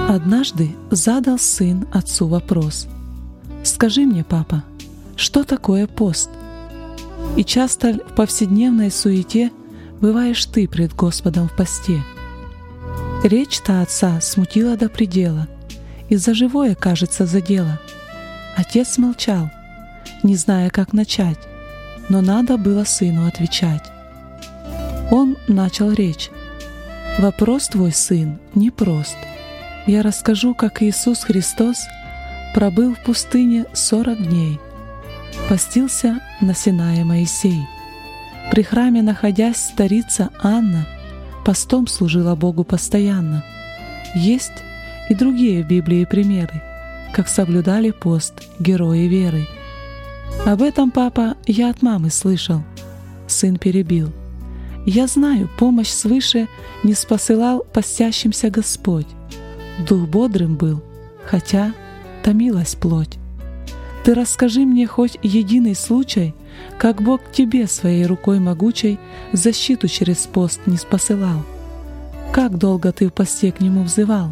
Однажды задал сын отцу вопрос: «Скажи мне, папа, что такое пост?» И часто в повседневной суете бываешь ты пред Господом в посте. Речь-то отца смутила до предела, и за живое, кажется, задела. Отец молчал, не зная, как начать, но надо было сыну отвечать. Он начал речь: «Вопрос твой, сын, непрост. Я расскажу, как Иисус Христос пробыл в пустыне 40 дней. Постился на Синае Моисей. При храме находясь, старица Анна постом служила Богу постоянно. Есть и другие в Библии примеры, как соблюдали пост герои веры. Об этом, папа, я от мамы слышал». Сын перебил: «Я знаю, помощь свыше не спосылал постящимся Господь. Дух бодрым был, хотя томилась плоть. Ты расскажи мне хоть единый случай, как Бог тебе своей рукой могучей защиту через пост не спосылал. Как долго ты в посте к Нему взывал?»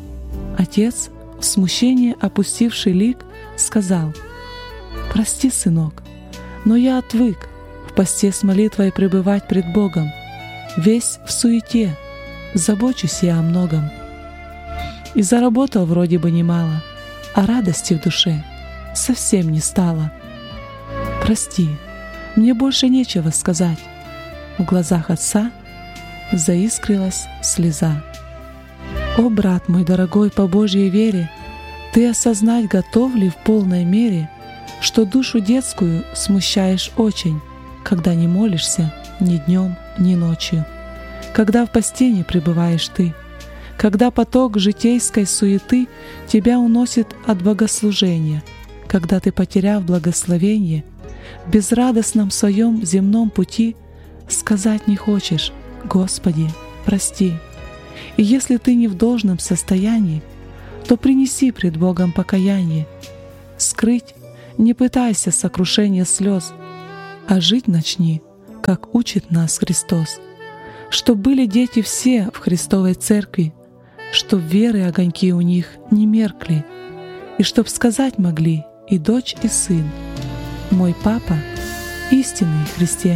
Отец, в смущении опустивший лик, сказал: «Прости, сынок, но я отвык в посте с молитвой пребывать пред Богом. Весь в суете, забочусь я о многом. И заработал вроде бы немало, а радости в душе совсем не стало. Прости, мне больше нечего сказать». В глазах отца заискрилась слеза. «О, брат мой дорогой, по Божьей вере, ты осознать готов ли в полной мере, что душу детскую смущаешь очень, когда не молишься ни днем, ни ночью, когда в посте не пребываешь ты, когда поток житейской суеты тебя уносит от богослужения, когда ты, потеряв благословение, в безрадостном своем земном пути сказать не хочешь: Господи, прости. И если ты не в должном состоянии, то принеси пред Богом покаяние. Скрыть не пытайся сокрушения слез, а жить начни, как учит нас Христос. Чтоб были дети все в Христовой Церкви, чтоб веры огоньки у них не меркли, и чтоб сказать могли и дочь, и сын: мой папа — истинный христианин».